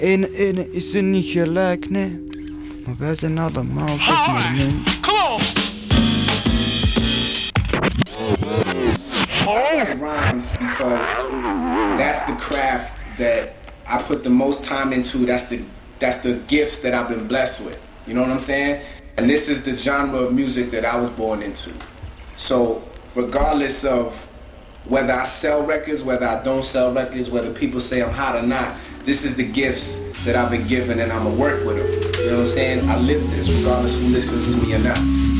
Ene is er niet gelijk, nee. Maar wij zijn allemaal toch maar mens. Rhymes because that's the craft that I put the most time into. That's the gifts that I've been blessed with. You know what I'm saying? And this is the genre of music that I was born into. So regardless of whether I sell records, whether I don't sell records, whether people say I'm hot or not, this is the gifts that I've been given and I'ma work with them. You know what I'm saying? I live this regardless who listens to me or not.